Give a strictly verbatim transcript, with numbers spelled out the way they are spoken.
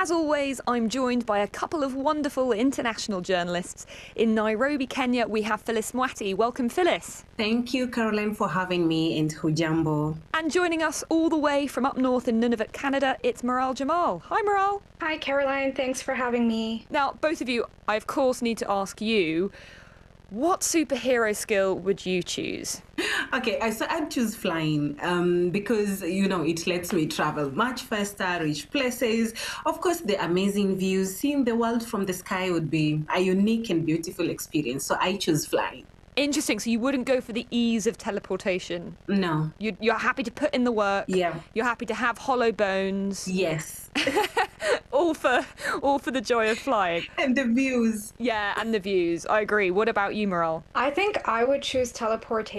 as always, I'm joined by a couple of wonderful international journalists. In Nairobi, Kenya, we have Phyllis Mwati. Welcome, Phyllis. Thank you, Caroline, for having me, and hujambo. And joining us all the way from up north in Nunavut, Canada, it's Maral Jamal. Hi, Maral. Hi, Caroline. Thanks for having me. Now, both of you, I of course need to ask you, what superhero skill would you choose? Okay, I so I'd choose flying um, because, you know, it lets me travel much faster, reach places. Of course, the amazing views, seeing the world from the sky would be a unique and beautiful experience. So I choose flying. Interesting. So you wouldn't go for the ease of teleportation? No. You, you're happy to put in the work? Yeah. You're happy to have hollow bones? Yes. all for all for the joy of flying. And the views. Yeah, and the views. I agree. What about you, Maral? I think I would choose teleportation